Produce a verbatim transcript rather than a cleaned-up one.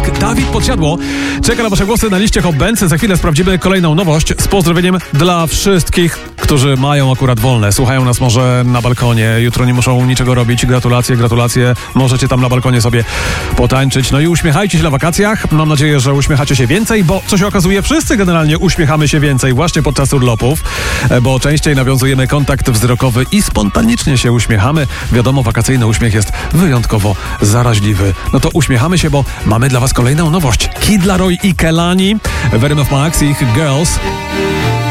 Music, Dawid Podsiadło czeka na wasze głosy na liście Hot Bands. Za chwilę sprawdzimy kolejną nowość z pozdrowieniem dla wszystkich, którzy mają akurat wolne. Słuchają nas może na balkonie, jutro nie muszą niczego robić. Gratulacje, gratulacje. Możecie tam na balkonie sobie potańczyć. No i uśmiechajcie się na wakacjach. Mam nadzieję, że uśmiechacie się więcej, bo co się okazuje, wszyscy generalnie uśmiechamy się więcej właśnie podczas urlopów, bo częściej nawiązujemy kontakt wzrokowy i spontanicznie się uśmiechamy. Wiadomo, wakacyjny uśmiech jest wyjątkowo zaraźliwy. No to uśmiechamy się, bo mamy dla was kolejną nowość. Kid Laroi i Kelani, Venom of Max i ich Girls.